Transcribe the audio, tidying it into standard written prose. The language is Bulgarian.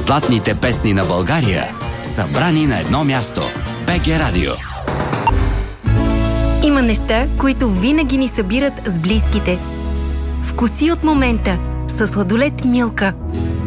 Златните песни на България, събрани на едно място. БГ Радио. Има неща, които винаги ни събират с близките. Вкуси от момента със сладолед Милка.